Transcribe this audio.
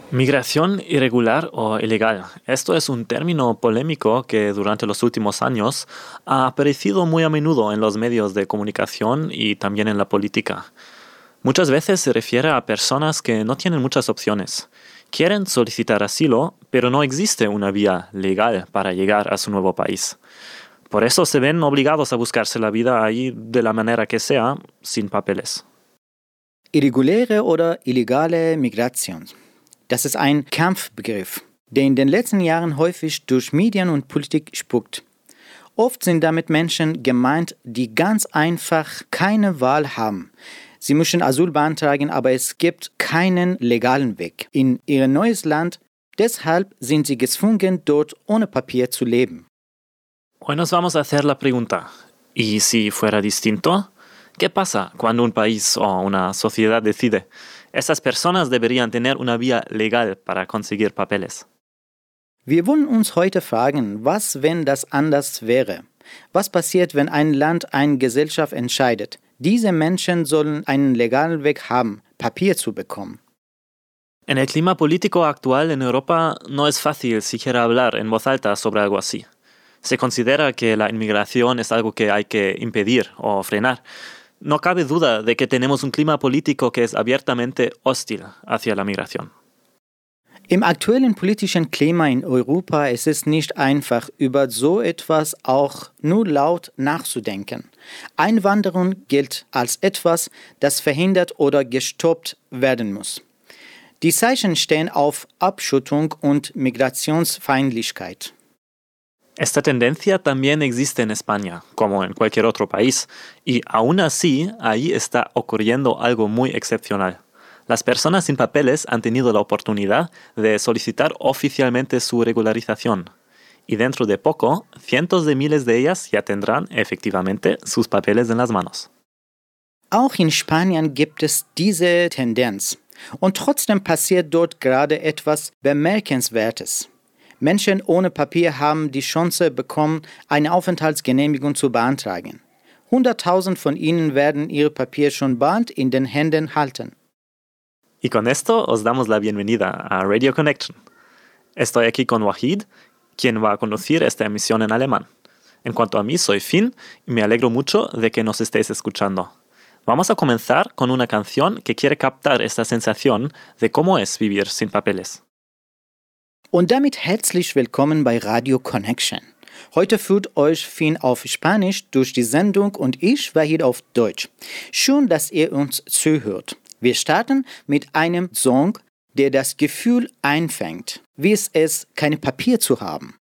Migración irregular o ilegal. Esto es un término polémico que durante los últimos años ha aparecido muy a menudo en los medios de comunicación y también en la política. Muchas veces se refiere a personas que no tienen muchas opciones. Quieren solicitar asilo, pero no existe una vía legal para llegar a su nuevo país. Por eso se ven obligados a buscarse la vida ahí de la manera que sea, sin papeles. Irreguläre oder illegale Migration. Das ist ein Kampfbegriff, der in den letzten Jahren häufig durch Medien und Politik spukt. Oft sind damit Menschen gemeint, die ganz einfach keine Wahl haben. Sie müssen Asyl beantragen, aber es gibt keinen legalen Weg in ihr neues Land. Deshalb sind sie gezwungen, dort ohne Papier zu leben. Hoy nos vamos a hacer la pregunta, ¿y si fuera distinto? ¿Qué pasa cuando un país o una sociedad decide? Esas personas deberían tener una vía legal para conseguir papeles. Wir wollen uns heute fragen, was, wenn das anders wäre? Was passiert, wenn ein Land, eine Gesellschaft entscheidet? Diese Menschen sollen einen legalen Weg haben, Papier zu bekommen. En el clima político actual en Europa no es fácil siquiera hablar en voz alta sobre algo así. Se considera que la inmigración es algo que hay que impedir o frenar. No cabe duda de que tenemos un clima político que es abiertamente hostil hacia la migración. Im aktuellen politischen Klima in Europa ist es nicht einfach, über so etwas auch nur laut nachzudenken. Einwanderung gilt als etwas, das verhindert oder gestoppt werden muss. Die Zeichen stehen auf Abschottung und Migrationsfeindlichkeit. Esta tendencia también existe en España, como en cualquier otro país, y aún así, ahí está ocurriendo algo muy excepcional. Las personas sin papeles han tenido la oportunidad de solicitar oficialmente su regularización, y dentro de poco, cientos de miles de ellas ya tendrán efectivamente sus papeles en las manos. Auch in Spanien gibt es diese Tendenz. Und trotzdem passiert dort gerade etwas Bemerkenswertes. Menschen ohne Papier haben die Chance bekommen, eine Aufenthaltsgenehmigung zu beantragen. 100.000 von ihnen werden ihre Papiere schon bald in den Händen halten. Y con esto os damos la bienvenida a Radio Connection. Estoy aquí con Wahid, quien va a conducir esta emisión en alemán. En cuanto a mí, soy Finn y me alegro mucho de que nos estéis escuchando. Vamos a comenzar con una canción que quiere captar esta sensación de cómo es vivir sin papeles. Und damit herzlich willkommen bei Radio Connection. Heute führt euch Finn auf Spanisch durch die Sendung und ich, Wahid, auf Deutsch. Schön, dass ihr uns zuhört. Wir starten mit einem Song, der das Gefühl einfängt, wie es ist, kein Papier zu haben.